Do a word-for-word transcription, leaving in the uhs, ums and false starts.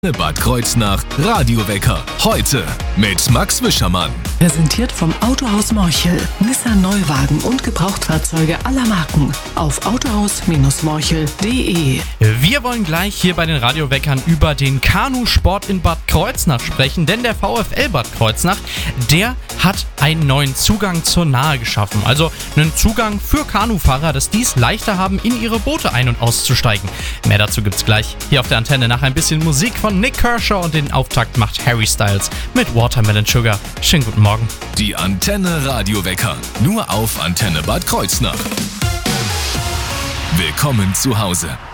Bad Kreuznach Radiowecker. Heute mit Max Wischermann. Präsentiert vom Autohaus Morchel. Nissan Neuwagen und Gebrauchtfahrzeuge aller Marken. Auf autohaus Morchel punkt de. Wir wollen gleich hier bei den Radioweckern über den Kanusport in Bad Kreuznach sprechen, denn der VfL Bad Kreuznach, der hat einen neuen Zugang zur Nahe geschaffen. Also einen Zugang für Kanufahrer, dass die es leichter haben, in ihre Boote ein- und auszusteigen. Mehr dazu gibt's gleich hier auf der Antenne nach ein bisschen Musik von Nick Kershaw und den Auftakt macht Harry Styles mit Watermelon Sugar. Schönen guten Morgen. Die Antenne Radiowecker. Nur auf Antenne Bad Kreuznach. Willkommen zu Hause.